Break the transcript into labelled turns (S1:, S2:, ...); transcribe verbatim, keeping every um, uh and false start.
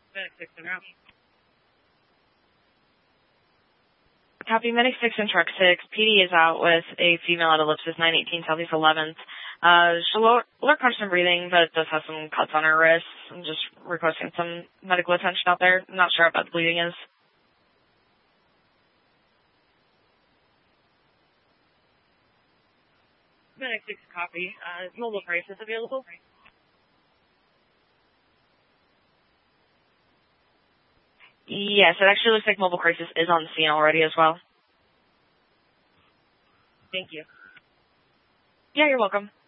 S1: Medic six and out.
S2: Copy, Medic six and Truck six. P D is out with a female at ellipsis nine eighteen Southeast eleventh. Uh, she's lower, lower constant breathing, but does have some cuts on her wrists. I'm just requesting some medical attention out there. I'm not sure how bad the bleeding is.
S1: Medic six copy. Uh, is mobile crisis available?
S2: Yes, it actually looks like mobile crisis is on the scene already as well.
S1: Thank you.
S2: Yeah, you're welcome.